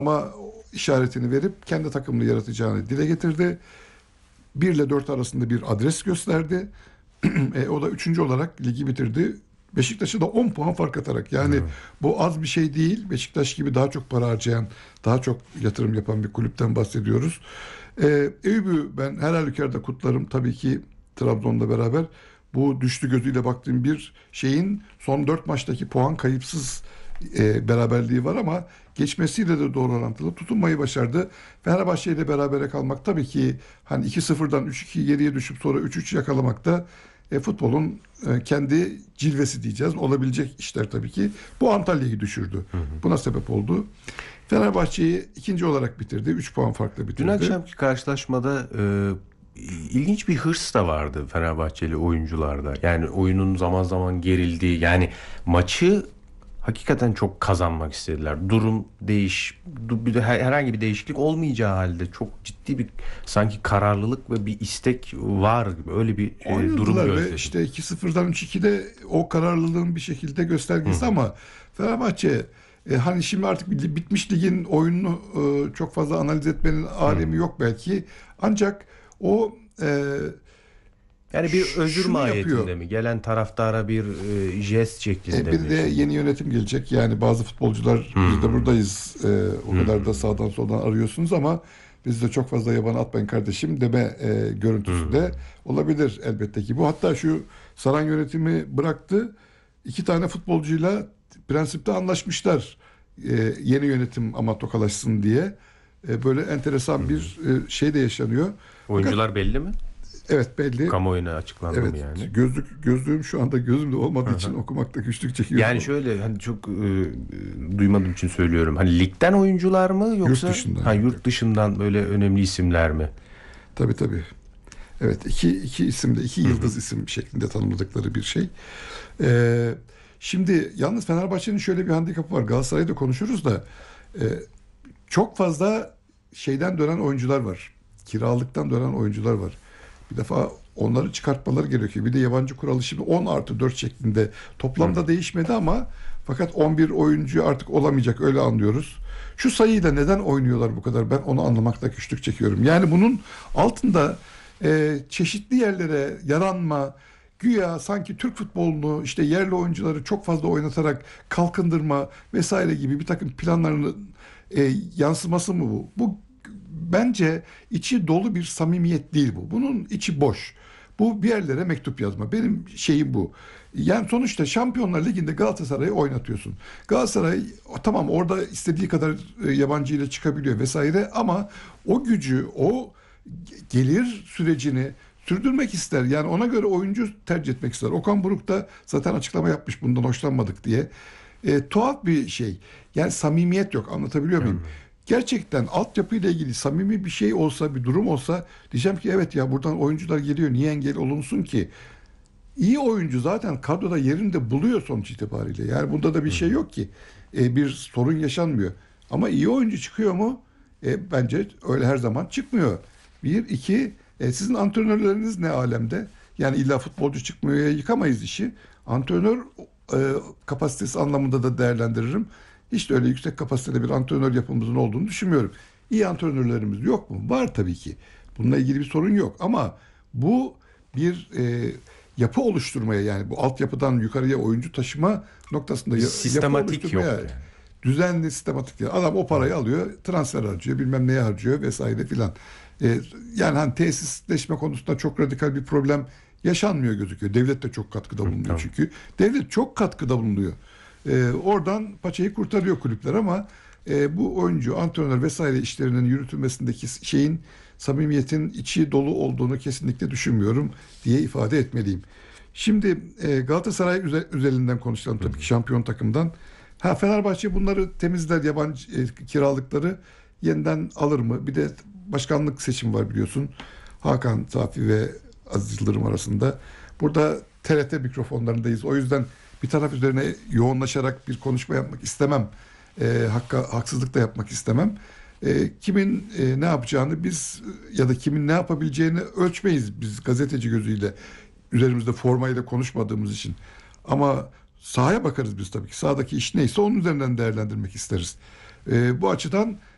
işaretini verip kendi takımını yaratacağını dile getirdi. 1 ile 4 arasında bir adres gösterdi. O da üçüncü olarak ligi bitirdi. Beşiktaş'a da 10 puan fark atarak. Yani Evet. bu az bir şey değil. Beşiktaş gibi daha çok para harcayan, daha çok yatırım yapan bir kulüpten bahsediyoruz. Eyüp'ü ben her halükarda kutlarım. Tabii ki Trabzon'la beraber bu düştü gözüyle baktığım bir şeyin son 4 maçtaki puan kayıpsız beraberliği var ama geçmesiyle de doğru orantılı tutunmayı başardı. Fenerbahçe ile berabere kalmak tabii ki hani 2-0'dan 3-2 geriye düşüp sonra 3-3 yakalamak da futbolun kendi cilvesi diyeceğiz. Olabilecek işler tabii ki. Bu Antalya'yı düşürdü. Hı hı. Buna sebep oldu. Fenerbahçe'yi ikinci olarak bitirdi. 3 puan farklı Dün bitirdi. akşamki karşılaşmada ilginç bir hırs da vardı Fenerbahçeli oyuncularda. Yani oyunun zaman zaman gerildiği, yani maçı hakikaten çok kazanmak istediler. Bir de herhangi bir değişiklik olmayacağı halde çok ciddi bir sanki kararlılık ve bir istek var gibi, öyle bir durum Oynadılar ve gözledim. işte 2-0'dan 3-2'de o kararlılığın bir şekilde Hı göstergesi hı. ama Fenerbahçe hani şimdi artık bitmiş ligin oyununu çok fazla analiz etmenin Hı alemi hı. yok belki. Ancak o Yani bir özür şunu yapıyor. mahiyetinde mi? Gelen taraftara bir jest şeklinde Bir mi de şimdi? yeni yönetim gelecek. Yani bazı futbolcular biz de Hmm. buradayız. O kadar da Hmm. sağdan soldan arıyorsunuz ama biz de çok fazla yaban atmayın kardeşim deme görüntüsü Hmm. de olabilir elbette ki. Bu hatta şu Saran yönetimi bıraktı. 2 tane futbolcuyla prensipte anlaşmışlar. Yeni yönetim ama tokalaşsın diye. Böyle Hı enteresan hı. bir şey de yaşanıyor. Fakat Oyuncular belli mi? evet belli. Kamuoyuna açıklandı Evet, mı yani? gözlüğüm şu anda gözümde Hı olmadığı için hı. okumakta güçlük çekiyorum. Yani şöyle, hani çok duymadığım için söylüyorum. Hani ligden oyuncular mı, Yurt yoksa dışından. yurt dışından böyle önemli isimler mi? Tabii tabii. Evet, iki isim de iki Hı hı. yıldız isim şeklinde tanımladıkları bir şey. Ee, Şimdi yalnız Fenerbahçe'nin şöyle bir handikapı var. Galatasaray'da konuşuruz da e, çok fazla şeyden dönen oyuncular var. Kiralıktan dönen oyuncular var. Bir defa onları çıkartmaları gerekiyor. Bir de yabancı kuralı şimdi 10+4 şeklinde Hı hı. toplamda değişmedi ama fakat 11 oyuncu artık olamayacak öyle anlıyoruz. Şu sayıyla neden oynuyorlar bu kadar? Ben onu anlamakta güçlük çekiyorum. Yani bunun altında çeşitli yerlere yaranma, güya sanki Türk futbolunu işte yerli oyuncuları çok fazla oynatarak kalkındırma vesaire gibi bir takım planlarının yansıması mı bu? Bu bence içi dolu bir samimiyet değil bu. Bunun içi boş. Bu bir yerlere mektup yazma. Benim şeyim bu. Yani sonuçta Şampiyonlar Ligi'nde Galatasaray'ı oynatıyorsun. Galatasaray tamam orada istediği kadar yabancı ile çıkabiliyor vesaire ama o gücü, o gelir sürecini sürdürmek ister. Yani ona göre oyuncu tercih etmek ister. Okan Buruk da zaten açıklama yapmış bundan hoşlanmadık diye. Tuhaf bir şey. Yani samimiyet yok. Anlatabiliyor muyum? Anladım. Gerçekten altyapıyla ilgili samimi bir şey olsa, bir durum olsa diyeceğim ki evet ya buradan oyuncular geliyor. Niye engel olunsun ki? İyi oyuncu zaten kadroda yerinde buluyor sonuç itibariyle. Yani bunda da bir Hı şey hı. yok ki. Bir sorun yaşanmıyor. Ama iyi oyuncu çıkıyor mu? Bence öyle her zaman çıkmıyor. Bir, iki, sizin antrenörleriniz ne alemde? Yani illa futbolcu çıkmıyor yıkamayız işi. Antrenör e, kapasitesi anlamında da değerlendiririm. Hiç de öyle yüksek kapasitede bir antrenör yapımızın olduğunu düşünmüyorum. İyi antrenörlerimiz yok mu? Var tabii ki. Bununla ilgili bir sorun yok. Ama bu bir yapı oluşturmaya yani bu altyapıdan yukarıya oyuncu taşıma noktasında Bir yapı sistematik yok oluşturmaya yani. düzenli sistematik değil. Adam o Hı. parayı alıyor, transfer harcıyor, bilmem neye harcıyor vesaire filan. Yani hani tesisleşme konusunda çok radikal bir problem yaşanmıyor gözüküyor. Devlet de çok katkıda Hı, bulunuyor tamam. çünkü. Devlet çok katkıda bulunuyor. Oradan paçayı kurtarıyor kulüpler ama bu oyuncu, antrenör vesaire işlerinin yürütülmesindeki şeyin samimiyetin içi dolu olduğunu kesinlikle düşünmüyorum diye ifade etmeliyim. Şimdi Galatasaray üzerinden konuşalım Hı tabii ki hı. şampiyon takımdan. Ha Fenerbahçe bunları temizler yabancı kiralıkları yeniden alır mı? Bir de başkanlık seçimi var biliyorsun. Hakan Safi ve Aziz Yıldırım arasında. Burada TRT mikrofonlarındayız. O yüzden bir taraf üzerine yoğunlaşarak bir konuşma yapmak istemem. Haksızlık da yapmak istemem. Kimin ne yapacağını biz ya da kimin ne yapabileceğini ölçmeyiz biz gazeteci gözüyle. Üzerimizde formayla konuşmadığımız için. Ama sahaya bakarız biz tabii ki. Sahadaki iş neyse onun üzerinden değerlendirmek isteriz. Bu açıdan